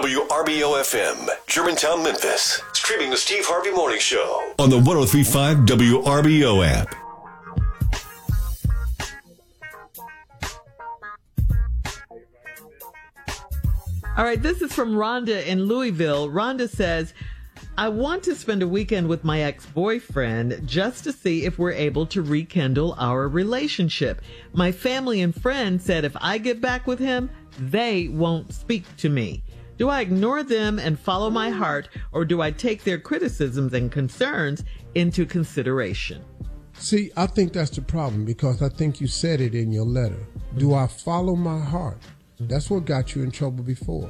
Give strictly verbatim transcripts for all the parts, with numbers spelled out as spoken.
W R B O F M, Germantown, Memphis. Streaming the Steve Harvey Morning Show on the one oh three point five W R B O app. All right, this is from Rhonda in Louisville. Rhonda says, I want to spend a weekend with my ex-boyfriend just to see if we're able to rekindle our relationship. My family and friends said if I get back with him, they won't speak to me. Do I ignore them and follow my heart, or do I take their criticisms and concerns into consideration? See, I think that's the problem, because I think you said it in your letter. Do I follow my heart? That's what got you in trouble before.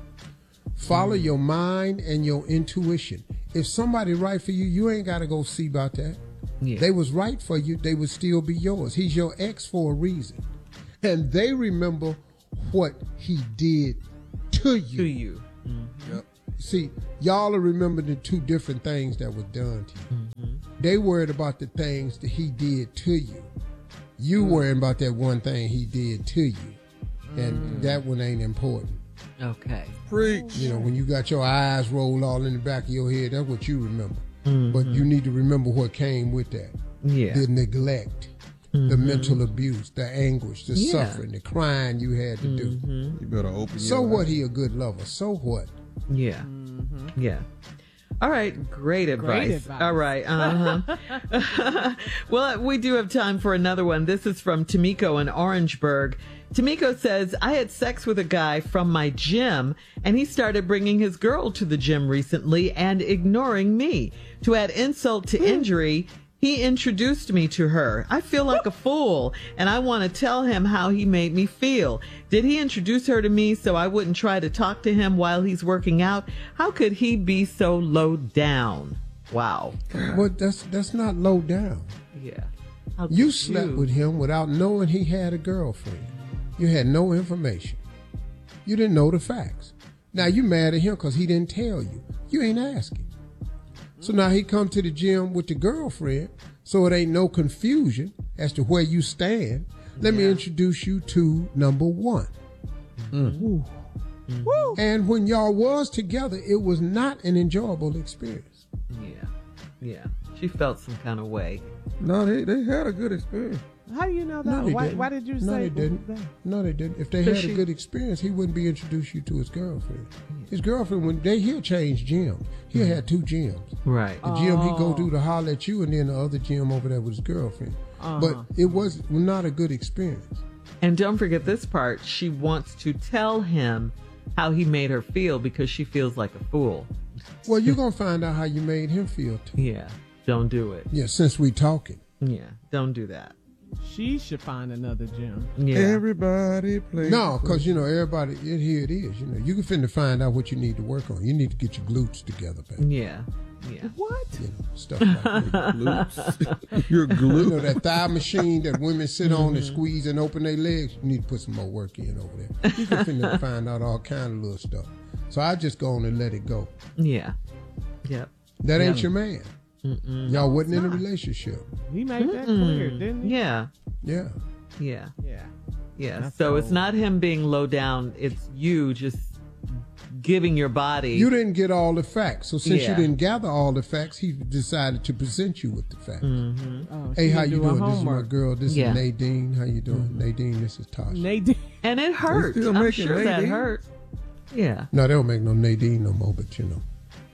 Follow your mind and your intuition. If somebody right for you, you ain't got to go see about that. Yeah. They was right for you, they would still be yours. He's your ex for a reason. And they remember what he did to you. To you. Mm-hmm. Yep. See, y'all will remember the two different things that was done to you. Mm-hmm. They worried about the things that he did to you. You mm-hmm. worried about that one thing he did to you. And mm. that one ain't important. Okay. Preach. You know, when you got your eyes rolled all in the back of your head, that's what you remember. Mm-hmm. But you need to remember what came with that. Yeah. The neglect, mm-hmm. the mental abuse, the anguish, the yeah. suffering, the crying you had to mm-hmm. do. You better open So your what, eyes. he a good lover. So what? Yeah. Mm-hmm. Yeah. All right. Great advice. Great advice. All right. Uh-huh. Well, we do have time for another one. This is from Tamiko in Orangeburg. Tamiko says, I had sex with a guy from my gym, and he started bringing his girl to the gym recently and ignoring me. To add insult to injury, he introduced me to her. I feel like a fool, and I want to tell him how he made me feel. Did he introduce her to me so I wouldn't try to talk to him while he's working out? How could he be so low down? Wow. Well, that's, that's not low down. Yeah. You slept you? with him without knowing he had a girlfriend. You had no information. You didn't know the facts. Now you mad at him because he didn't tell you. You ain't asking. So now he come to the gym with the girlfriend, so it ain't no confusion as to where you stand. Let yeah. me introduce you to number one. Mm. Mm-hmm. And when y'all was together, it was not an enjoyable experience. Yeah, yeah. She felt some kind of way. No, they, they had a good experience. How do you know that? No, why, didn't. why did you no, say they didn't? that? No, they didn't. If they had she, a good experience, he wouldn't be introduced you to his girlfriend. His girlfriend, when they he'll change gyms. He'll mm-hmm. have two gyms. Right. The gym oh. he go do to holler at you, and then the other gym over there with his girlfriend. Uh-huh. But it was not a good experience. And don't forget this part. She wants to tell him how he made her feel because she feels like a fool. Well, you're going to find out how you made him feel, too. Yeah. Don't do it. Yeah, since we talking. Yeah. Don't do that. She should find another gym. Yeah. Everybody plays. No, because, you know, everybody, it, here it is. You know, you can finna find out what you need to work on. You need to get your glutes together, baby. Yeah. Yeah. What? You know, stuff like that. Glutes. Your glute. You know, that thigh machine that women sit mm-hmm. on and squeeze and open their legs, you need to put some more work in over there. You can finna find out all kind of little stuff. So I just go on and let it go. Yeah. Yep. That ain't yeah. your man. Mm-mm. Y'all wasn't in a relationship. He made that Mm-mm. clear, didn't he? Yeah. Yeah. Yeah. Yeah. Yeah. That's so cool. It's not him being low down. It's you just giving your body. You didn't get all the facts. So since yeah. you didn't gather all the facts, he decided to present you with the facts. Mm-hmm. Oh, hey, how you do doing? This is my girl. This yeah. is Nadine. How you doing? Mm-hmm. Nadine, this is Tasha. Nadine. And it hurt. I'm sure Nadine? that hurt. Yeah. No, they don't make no Nadine no more, but you know.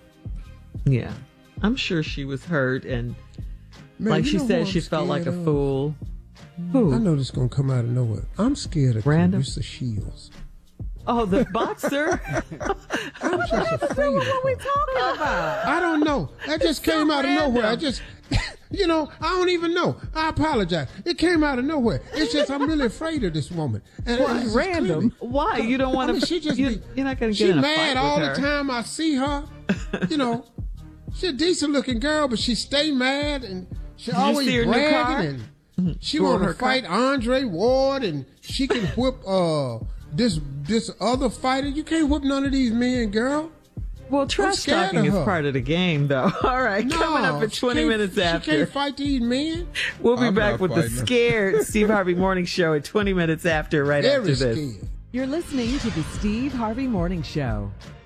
Yeah. I'm sure she was hurt, and Man, like she said, I'm she felt like a of? fool. Who? I know this is going to come out of nowhere. I'm scared of Random? Clarissa Shields. Oh, the boxer? I'm just afraid of What are we her. talking about? I don't know. That just It's came so out of random. nowhere. I just, you know, I don't even know. I apologize. It came out of nowhere. It's just I'm really afraid of this woman. And Well, it's just random. clearly- Why? You don't want I mean, to. she just you, be, you're not going to she get in a mad fight all with the her. time I see her. You know, she's a decent looking girl, but she stay mad and she Did you always see her new car? bragging and she Go on want to her fight car? Andre Ward and she can whip uh this this other fighter. You can't whip none of these men, girl. Well, trash scared talking of is her. part of the game, though. All right, No, coming up at she twenty can't- minutes after. She can't fight these men. We'll be I'm back not with the fighting her. Scared Steve Harvey Morning Show at twenty minutes after, right Very after this. scared. You're listening to the Steve Harvey Morning Show.